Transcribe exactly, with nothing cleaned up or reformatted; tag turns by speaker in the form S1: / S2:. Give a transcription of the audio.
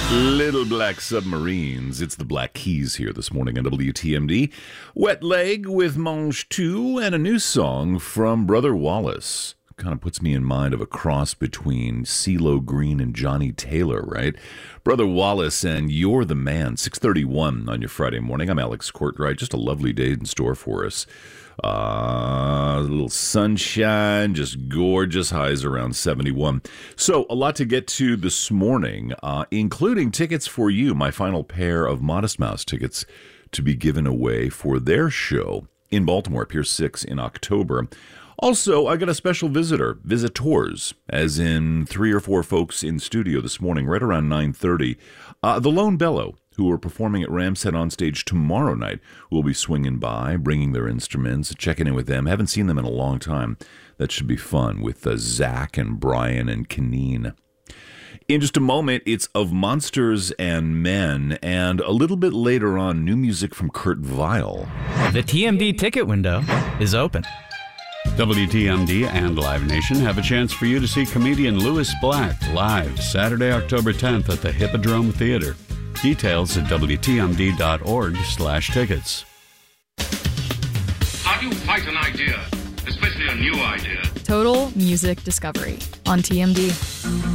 S1: Little Black Submarines. It's the Black Keys here this morning on W T M D. Wet Leg with Mange two and a new song from Brother Wallace. Kind of puts me in mind of a cross between CeeLo Green and Johnny Taylor, right? Brother Wallace and You're the Man, six thirty-one on your Friday morning. I'm Alex Courtwright. Just a lovely day in store for us. Uh, a little sunshine, just gorgeous, highs around seventy-one. So a lot to get to this morning, uh, including tickets for you, my final pair of Modest Mouse tickets to be given away for their show in Baltimore, Pier six in October. Also, I got a special visitor, visitors, as in three or four folks in studio this morning, right around nine thirty. Uh, the Lone Bellow, who are performing at Ramset on stage tomorrow night, will be swinging by, bringing their instruments, checking in with them. Haven't seen them in a long time. That should be fun with uh, Zach and Brian and Kaneen. In just a moment, it's Of Monsters and Men, and a little bit later on, new music from Kurt Vile.
S2: The T M D ticket window is open.
S3: W T M D and Live Nation have a chance for you to see comedian Louis Black live Saturday, October tenth at the Hippodrome Theater. Details at W T M D dot org slash tickets.
S4: How do you fight an idea, especially a new idea?
S5: Total Music Discovery on T M D.